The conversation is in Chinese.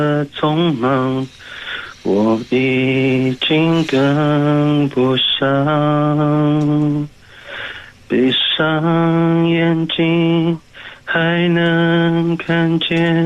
匆忙，我已经跟不上。闭上眼睛，还能看见。